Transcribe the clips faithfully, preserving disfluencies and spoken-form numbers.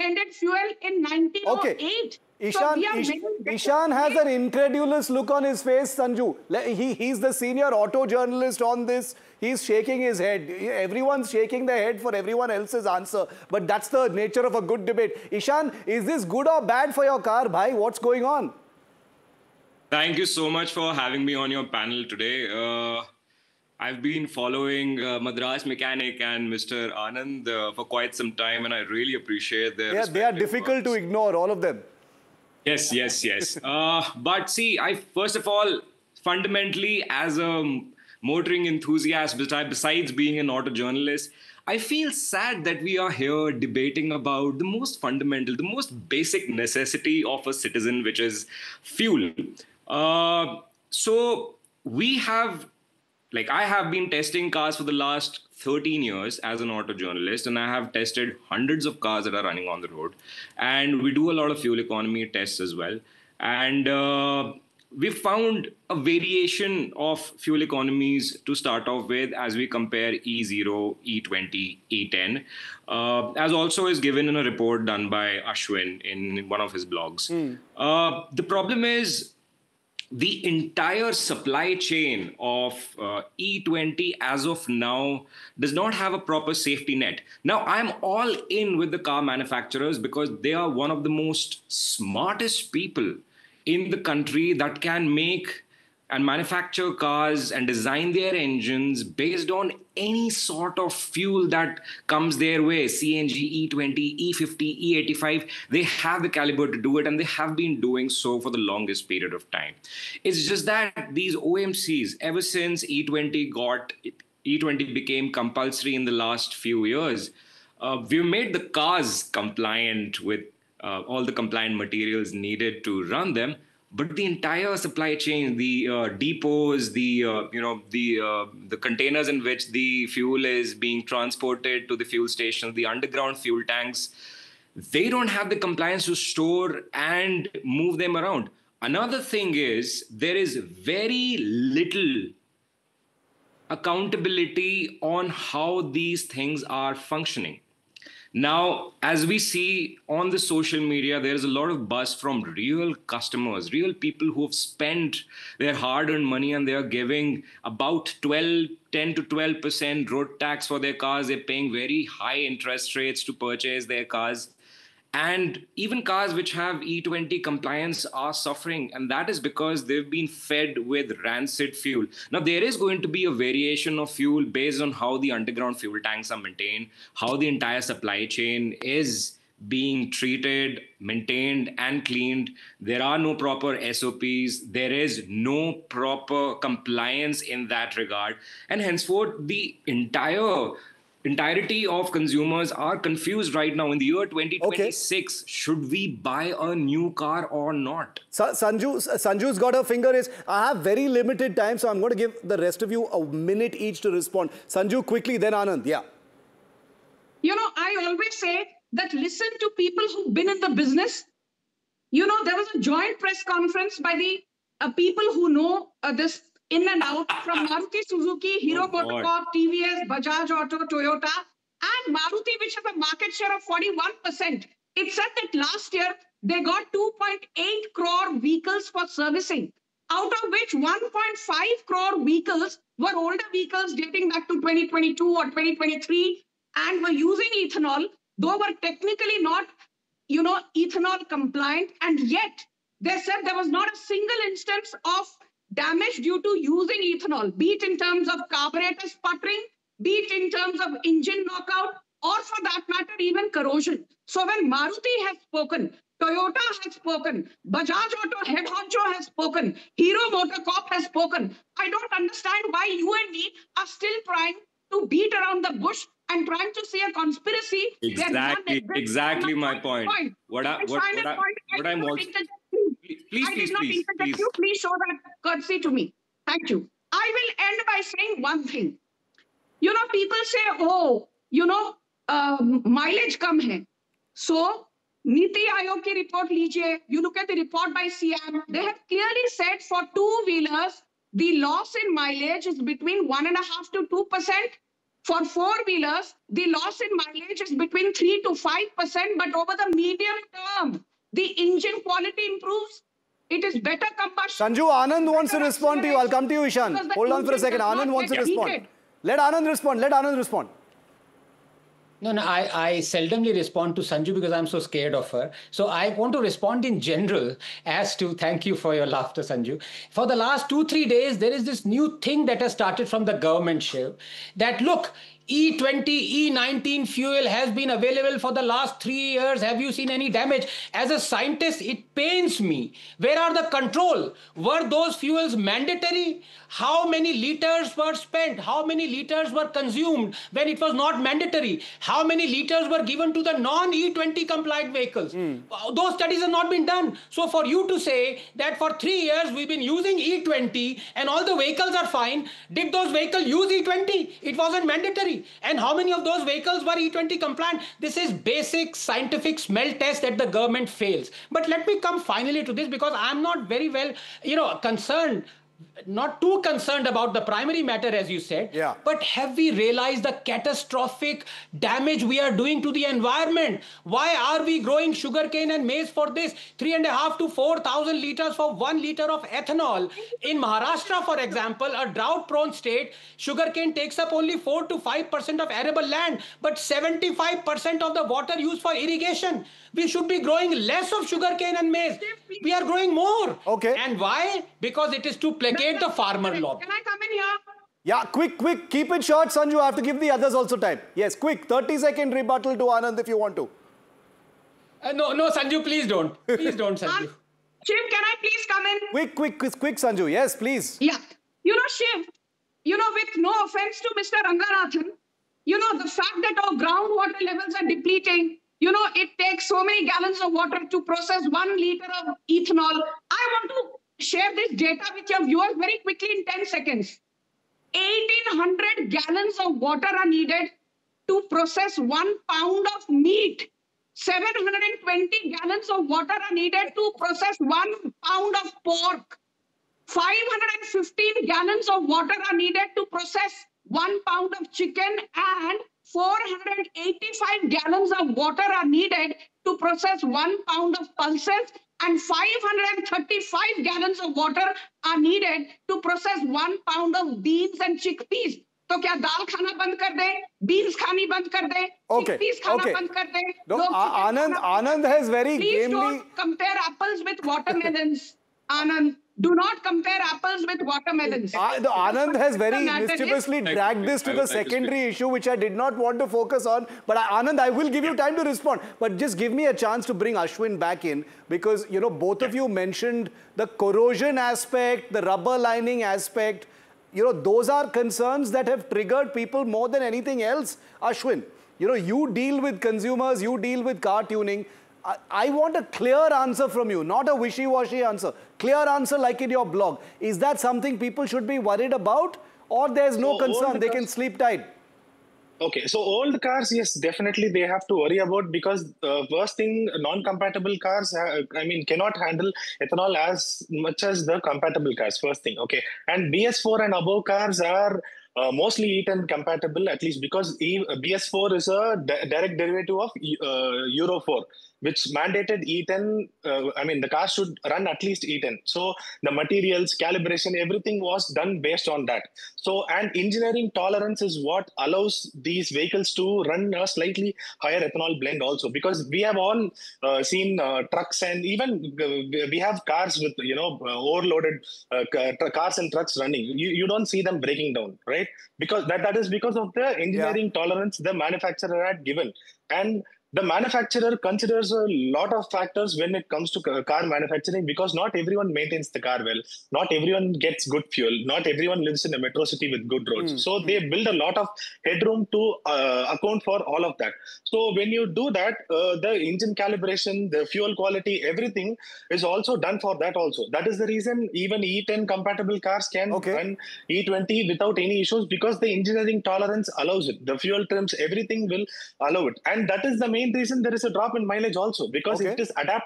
blended fuel in nineteen oh eight. Okay. So Ishan, we are Ish, many Ishan has an incredulous look on his face, Sanju. Le- He, he's the senior auto journalist on this. He's shaking his head. Everyone's shaking their head for everyone else's answer. But that's the nature of a good debate. Ishan, is this good or bad for your car, bhai? What's going on? Thank you so much for having me on your panel today. Uh, I've been following uh, Madras Mechanic and Mister Anand uh, for quite some time, and I really appreciate their Yeah, they are respective difficult to works. ignore, all of them. Yes, yes, yes. uh, but see, I first of all, fundamentally, as a motoring enthusiast, besi- besides being an auto journalist, I feel sad that we are here debating about the most fundamental, the most basic necessity of a citizen, which is fuel. Uh, so we have like I have been testing cars for the last thirteen years as an auto journalist, and I have tested hundreds of cars that are running on the road. And we do a lot of fuel economy tests as well. And uh, we found a variation of fuel economies to start off with as we compare E zero, E twenty, E ten, uh, as also is given in a report done by Ashwin in one of his blogs. Mm. Uh, the problem is, the entire supply chain of uh, E twenty as of now does not have a proper safety net. Now, I'm all in with the car manufacturers because they are one of the most smartest people in the country that can make and manufacture cars and design their engines based on any sort of fuel that comes their way. C N G, E twenty, E fifty, E eighty-five, they have the caliber to do it, and they have been doing so for the longest period of time. It's just that these O M Cs, ever since E twenty got, E twenty became compulsory in the last few years, uh, we've made the cars compliant with uh, all the compliant materials needed to run them. But the entire supply chain, the uh, depots, the uh, you know the uh, the containers in which the fuel is being transported to the fuel stations, the underground fuel tanks, they don't have the compliance to store and move them around. Another thing is there is very little accountability on how these things are functioning. Now, as we see on the social media, there's a lot of buzz from real customers, real people who have spent their hard-earned money, and they are giving about twelve, ten to twelve percent road tax for their cars. They're paying very high interest rates to purchase their cars. And even cars which have E twenty compliance are suffering, and that is because they've been fed with rancid fuel. Now, there is going to be a variation of fuel based on how the underground fuel tanks are maintained, how the entire supply chain is being treated, maintained, and cleaned. There are no proper S O Ps. There is no proper compliance in that regard. And henceforth, the entire entirety of consumers are confused right now. In the year twenty twenty-six, okay, should we buy a new car or not? Sa Sanju, Sanju's got her finger raised. I have very limited time, so I'm going to give the rest of you a minute each to respond. Sanju, quickly, then Anand. Yeah. You know, I always say that listen to people who've been in the business. You know, there was a joint press conference by the uh, people who know uh, this in and out from Maruti Suzuki, Hero Oh, MotoCorp, T V S, Bajaj Auto, Toyota, and Maruti, which has a market share of forty-one percent. It said that last year they got two point eight crore vehicles for servicing, out of which one point five crore vehicles were older vehicles dating back to twenty twenty-two or twenty twenty-three and were using ethanol, though were technically not, you know, ethanol compliant. And yet they said there was not a single instance of damage due to using ethanol, be it in terms of carburetor sputtering, be it in terms of engine knockout, or for that matter, even corrosion. So when Maruti has spoken, Toyota has spoken, Bajaj Auto head honcho has spoken, Hero MotoCorp has spoken, I don't understand why you and me are still trying to beat around the bush and trying to see a conspiracy. Exactly, exactly my point. point. What, I, what, what, I, what I'm also... Please, I please, did not please, interject please. you. Please show that courtesy to me. Thank you. I will end by saying one thing. You know, people say, oh, you know, um, mileage come hai. So, Niti Aayog ki report lijiye. You look at the report by C M. They have clearly said for two-wheelers, the loss in mileage is between one and a half to two percent. For four-wheelers, the loss in mileage is between three to five percent, but over the medium term, the engine quality improves. It is better combustion. Sanju, Anand wants to respond to you. I'll come to you, Ishan. Because the Hold on for a engine second. does not Anand wants to get respond. heated. Let Anand respond. Let Anand respond. No, no, I, I seldomly respond to Sanju because I'm so scared of her. So I want to respond in general as to, thank you for your laughter, Sanju. For the last two, three days, there is this new thing that has started from the government, Shiv, that look, E twenty, E nineteen fuel has been available for the last three years. Have you seen any damage? As a scientist, it pains me. Where are the control? Were those fuels mandatory? How many liters were spent? How many liters were consumed when it was not mandatory? How many liters were given to the non-E twenty compliant vehicles? Mm. Those studies have not been done. So for you to say that for three years we've been using E twenty and all the vehicles are fine, did those vehicles use E twenty? It wasn't mandatory. And how many of those vehicles were E twenty compliant? This is basic scientific smell test that the government fails. But let me come finally to this, because I'm not very well, you know, concerned, not too concerned about the primary matter, as you said. Yeah. But have we realized the catastrophic damage we are doing to the environment? Why are we growing sugarcane and maize for this? Three and a half to four thousand liters for one liter of ethanol. In Maharashtra, for example, a drought-prone state, sugarcane takes up only four to five percent of arable land, but seventy-five percent of the water used for irrigation. We should be growing less of sugarcane and maize. We are growing more. Okay. And why? Because it is to placate the farmer lobby. Can I come in here? Yeah, quick, quick. Keep it short, Sanju. I have to give the others also time. Yes, quick. thirty second rebuttal to Anand if you want to. Uh, no, no, Sanju, please don't. Please don't, Sanju. Shiv, can I please come in? Quick, quick, quick, quick, Sanju. Yes, please. Yeah. You know, Shiv, you know, with no offense to Mister Ranganathan, you know, the fact that our groundwater levels are depleting, you know, it takes so many gallons of water to process one liter of ethanol. I want to share this data with your viewers very quickly in ten seconds. eighteen hundred gallons of water are needed to process one pound of meat. seven hundred twenty gallons of water are needed to process one pound of pork. five hundred fifteen gallons of water are needed to process one pound of chicken, and four hundred eighty-five gallons of water are needed to process one pound of pulses, and five hundred thirty-five gallons of water are needed to process one pound of beans and chickpeas. तो क्या दाल खाना बंद कर दे, beans खानी बंद कर दे, Okay, chickpeas खाना okay. बंद कर दे. No, लोग A- chicken Anand, खाना- Anand has very Please gamely. don't compare apples with watermelons, Anand. Do not compare apples with watermelons. Uh, the Anand has very The matter is- mischievously Thank dragged you. this to I the would like to secondary issue, which I did not want to focus on. But I, Anand, I will give you time to respond. But just give me a chance to bring Ashwin back in, because, you know, both of you mentioned the corrosion aspect, the rubber lining aspect. You know, those are concerns that have triggered people more than anything else. Ashwin, you know, you deal with consumers, you deal with car tuning. I, I want a clear answer from you, not a wishy-washy answer. Clear answer like in your blog. Is that something people should be worried about, or there's no So concern, old they can cars- sleep tight? Okay, so old cars, yes, definitely they have to worry about, because uh, first thing, non-compatible cars, uh, I mean, cannot handle ethanol as much as the compatible cars, first thing, okay. And B S four and above cars are uh, mostly E ten compatible, at least because e, B S four is a di- direct derivative of uh, Euro four, which mandated E ten, uh, I mean, the car should run at least E ten. So the materials, calibration, everything was done based on that. So, and engineering tolerance is what allows these vehicles to run a slightly higher ethanol blend also, because we have all uh, seen uh, trucks, and even uh, we have cars with, you know, uh, overloaded uh, ca- cars and trucks running. You, you don't see them breaking down, right? Because that, that is because of the engineering tolerance the manufacturer had given. And the manufacturer considers a lot of factors when it comes to car manufacturing, because not everyone maintains the car well. Not everyone gets good fuel. Not everyone lives in a metro city with good roads. Mm. So they build a lot of headroom to uh, account for all of that. So when you do that, uh, the engine calibration, the fuel quality, everything is also done for that also. That is the reason even E ten compatible cars can Okay. run E twenty without any issues, because the engineering tolerance allows it. The fuel trims, everything will allow it. And that is the main reason there is a drop in mileage also, because Okay. it is adapting.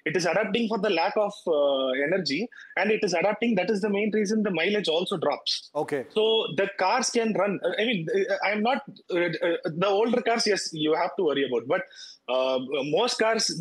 It is adapting for the lack of uh, energy, and it is adapting. That is the main reason the mileage also drops. Okay. So the cars can run. I mean, I'm not uh, uh, the older cars. Yes, you have to worry about, but uh, most cars